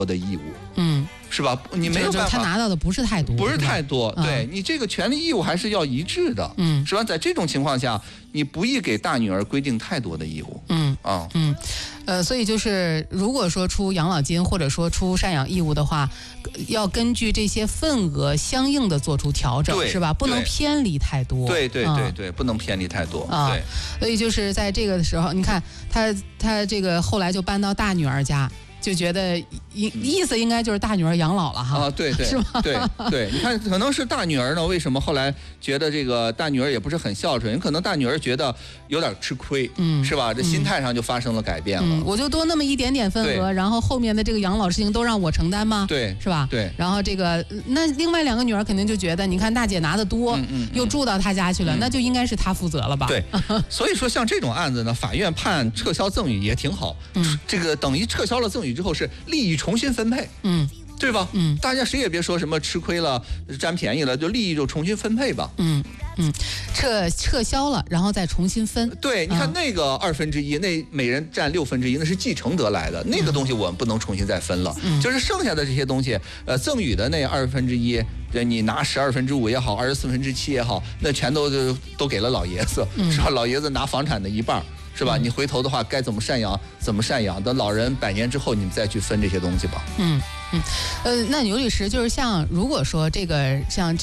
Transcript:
的义务，是吧？你没有办法， 他拿到的不是太多， 不是太多，对你这个权利义务还是要一致的，是吧？在这种情况下，你不宜给大女儿规定太多的义务， 所以就是如果说出养老金或者说出赡养义务的话，要根据这些份额相应的做出调整，是吧？不能偏离太多。 对，不能偏离太多。对， 所以就是在这个的时候，你看他这个后来就搬到大女儿家。就觉得意思应该就是大女儿养老了哈对， 是吧？ 对，你看可能是大女儿呢，为什么后来觉得这个大女儿也不是很孝顺？可能大女儿觉得有点吃亏，是吧？这心态上就发生了改变了。 我就多那么一点点份额，然后后面的这个养老事情都让我承担吗？ 对， 是吧？ 对。 然后这个那另外2个女儿肯定就觉得，你看大姐拿得多，又住到她家去了，那就应该是她负责了吧？ 对。所以说像这种案子呢，法院判撤销赠与也挺好。这个等于撤销了赠与之后是利益重新分配，对吧？大家谁也别说什么吃亏了、占便宜了，就利益就重新分配吧。 撤销了，然后再重新分。 对，你看那个1/2，那每人占1/6，那是继承得来的，那个东西我们不能重新再分了。就是剩下的这些东西，赠与的那1/2，你拿12/5也好，24/7也好，那全都给了老爷子，是吧？老爷子拿房产的1半。是吧？你回头的话该怎么赡养怎么赡养，等老人100年之后你们再去分这些东西吧。 那牛律师就是如果说这个像